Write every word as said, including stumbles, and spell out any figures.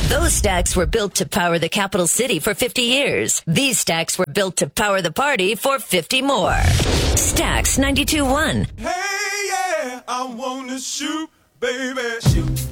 Those stacks were built to power the capital city for fifty years. These stacks were built to power the party for fifty more. Stax ninety-two point one. Hey, yeah, I wanna shoot, baby, shoot.